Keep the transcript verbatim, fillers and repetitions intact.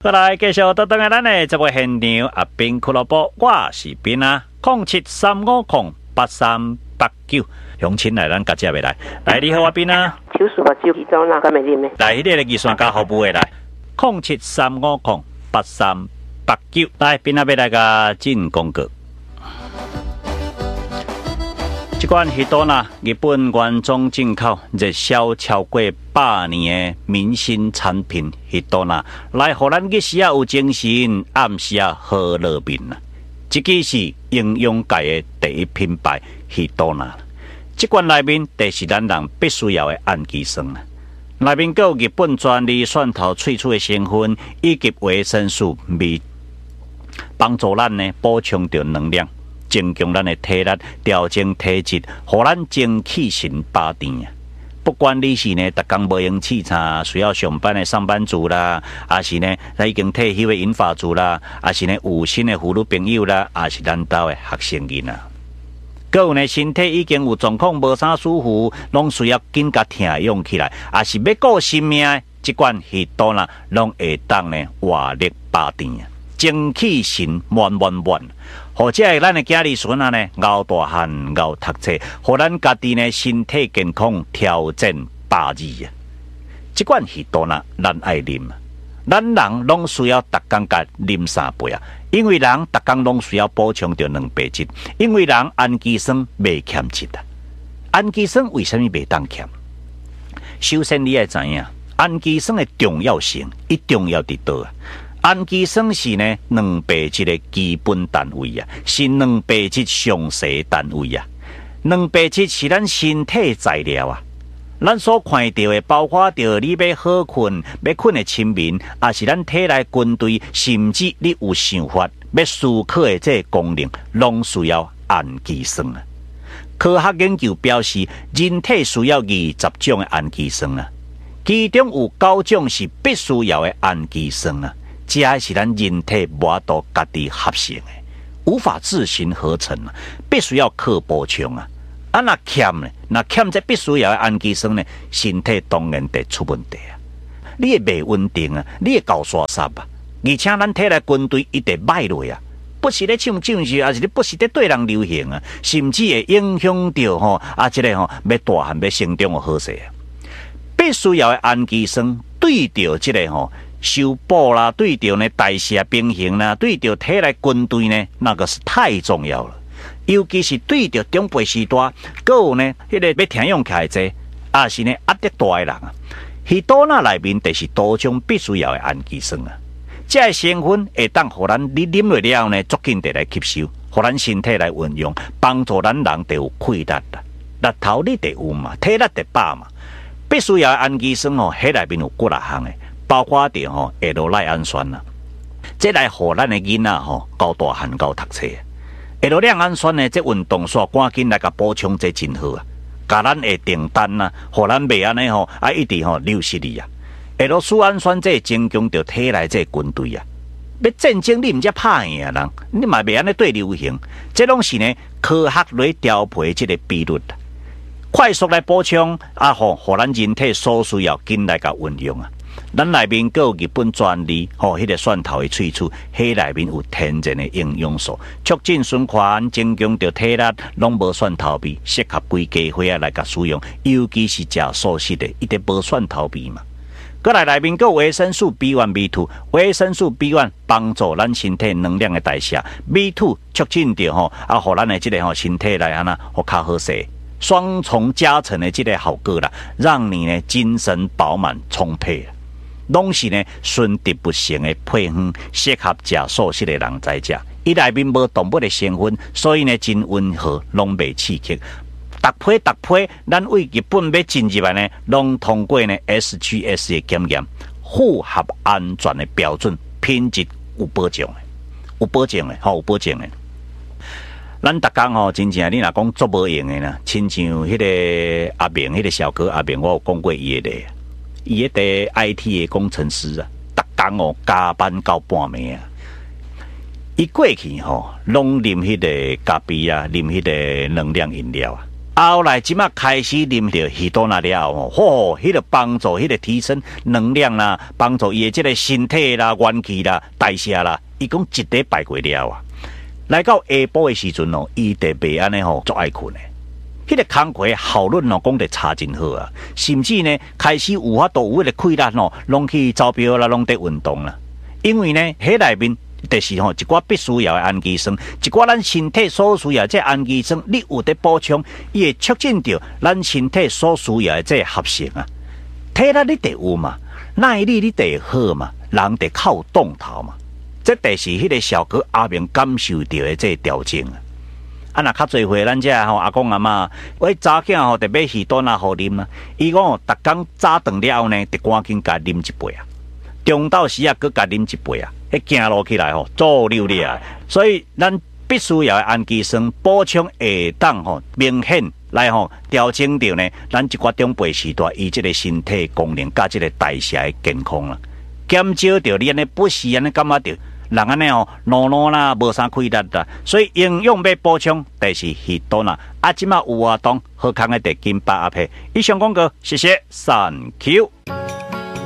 过来继续倒转来咱的这个现场，阿兵俱乐部，我是兵啊，零七三五零八三八九，乡亲来咱家接未来，来你好，阿兵啊， 手术把酒皮走哪个没啉的？ 来，迄、那个二线加服务的来，零七三五零八三八九，来兵啊，要来个进广告。这款许多呢，日本原装进口，热销超过百年的明星产品，许多呢，来互咱日时啊有精神，暗时啊好乐面啊。这个是营养界的第一品牌，许多呢。这款内面就是咱人必须要的氨基酸啊。内面还有日本专利蒜头萃取的成分，以及维生素 B， 帮助咱呢补充着能量。增强咱的体力，调整体质，互咱精气神饱电啊！不管你是呢，逐工无用气茶，需要上班的上班族啦，还是呢，已经退休的银发族啦，还是呢有心的妇女朋友啦，还是咱兜的学生囡啊，还有呢身体已经有状况无啥舒服，拢需要紧甲挺用起来，还是要顾性命的，即款许多啦，拢会当呢活力饱电啊，精气神满满满。或者係咱嘅囝兒孫啊呢，熬大漢、熬讀冊，互咱家己呢身體健康調整百日啊！即款許多呢，咱愛啉啊，咱人攏需要逐工甲啉三杯啊，因為人逐工攏需要補充着蛋白質，因為人氨基酸袂欠質啊。氨基酸為什麼袂當欠？首先你要知影，氨基酸嘅重要性，伊重要佇倒啊。氨基酸是呢蛋白質的基本單位啊，是蛋白質詳細單位啊。蛋白質是咱身體材料啊，咱所看到的，包括着你要好困、要困的親民，也是咱體內軍隊，甚至你有想法要思考的這個功能，攏需要氨基酸啊。科學研究表示，人體需要二十種的氨基酸啊，其中有九種是必須要的氨基酸啊。這是咱人體無法度家己合成的，無法自行合成啊，必須要靠補充啊。啊，若欠呢？若欠這必須要的氨基酸呢，身體當然得出問題啊。你會袂穩定啊，你會搞沙沙啊，而且咱體內軍隊一直歹落啊，不是咧唱政治，還是你不是咧對人流行啊，甚至會影響到吼啊，這個吼要大漢要成長的好勢啊。必須要的氨基酸對着這個吼。修補啦，對着呢代謝平衡啦，對着體內軍隊呢，那個是太重要了。尤其是對着長輩時代，還有呢，迄、那個要聽用起來這，也是呢壓力大的人啊。許多那內面就是多種必須要的氨基酸啊。這個成分會當互咱你啉落了呢，足緊地來吸收，互咱身體來運用，幫助咱人就有氣力啦，力頭你得有嘛，體力得飽嘛。必須要的氨基酸哦，迄內面有幾啊項的。包括着吼，下落賴氨酸啦，這來互咱的囡仔吼，高大漢高讀冊。下落賴氨酸呢，這運動煞趕緊來甲補充，這真好啊！甲咱會訂單啊，互咱袂安尼吼，啊一直吼流失哩啊。下落蘇氨酸這增強着體內這軍隊啊，要戰爭你毋才拍贏啊人，你嘛袂安尼對流行。這攏是呢科學來調配這個比率啊，快速來補充啊，吼，互咱人體所需要緊來甲運用啊。咱內面還有日本專利，吼、哦，迄、那個蒜頭的萃取，迄內面有天然的營養素，促進循環，增強着體力，攏無蒜頭味，適合規家伙仔來甲使用，尤其是食素食的，一定無蒜頭味嘛。過來內面還有維生素 B 一 B 二，維生素 B 一 幫助咱身體能量的代謝 ，B 二 促進着吼，啊，互咱的這個吼身體來安那，互較好勢。雙重加成的這個效果啦，讓你呢精神飽滿充沛。攏是呢純植物性的配方，適合食素食的人在食。伊內面無動物的成分，所以呢真溫和，攏袂刺激。逐批逐批，咱為日本要進入來呢，攏通過呢 S G S 的檢驗，符合安全的標準，品質有保障的，有保障的，吼有保障的。咱逐工吼，真正你若講做無用的呢，親像迄個阿明，迄、那個小哥阿明，我有講過伊的。伊迄個 I T 的工程師啊，逐工哦加班到半暝啊。伊過去吼，攏啉迄個咖啡啊，啉迄個能量飲料啊。 后来即马开始啉着希多纳了吼，吼，迄个帮助迄个提升能量啦，帮助伊的即个身体啦、元气啦、代谢啦，伊讲一礼拜过了啊。来到下晡的时阵哦，伊特别安尼吼，足爱困的。迄个工课效率哦，讲得差真好啊，甚至呢，开始有法度有迄个气力哦，拢去走标啦，拢得运动啦。因为呢，迄内面就是吼一寡必须要的氨基酸，一寡咱身体所需要这氨基酸，你有得补充，伊会促进着咱身体所需要的这合成啊。体力你得有嘛，耐力你得好嘛，人得靠动头嘛。这就是迄个小哥阿明感受到的这条件啊。啊，若较侪回咱遮吼阿公阿嬷，喂早囝吼特别是多拿好啉啊。伊讲哦，逐工早顿了后呢，得赶紧甲啉一杯啊。中昼时啊，搁甲啉一杯啊。迄行路起来吼，足溜溜啊。所以咱必须要氨基酸补充会当吼明显来吼调整着呢，咱一寡中辈时代伊即个身体功能甲即个代谢的健康啦，减少着你安尼不时安尼感觉着。人安尼哦，老老啦，无啥气力啦，所以营养要补充，但是许多啦。啊，即马有活动，好康的得金巴阿佩。以上广告，谢谢，Thank you。